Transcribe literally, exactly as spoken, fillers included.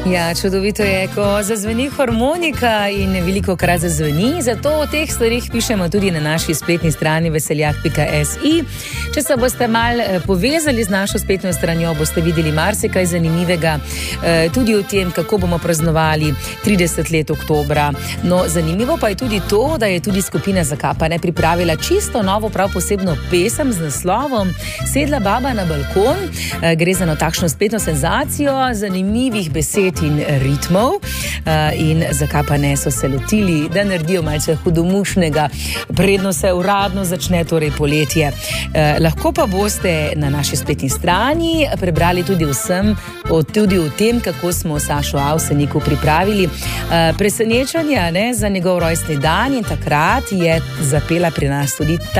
Ja, čudovito je, ko zazveni harmonika in veliko krat zazveni, zato o teh stvarih pišemo tudi na naši spletni strani veseljak pika si. Če se boste mal povezali z našo spletno stranjo, boste videli marsikaj zanimivega, tudi o tem, kako bomo praznovali trideset let oktobra. No, zanimivo pa je tudi to, da je tudi skupina Zakapane pripravila čisto novo, prav posebno pesem z naslovom Sedla baba na balkon. Gre za eno takšno spletno senzacijo zanimivih besed in ritmov in Zakapane so se lotili, da naredijo malce hudomušnega, predno se uradno začne torej poletje. Lahko pa boste na naši spletni strani prebrali tudi vsem, tudi o tem, kako smo Sašo Avseniku pripravili presenečanja, ne, za njegov rojstni dan in takrat je zapela pri nas tudi ta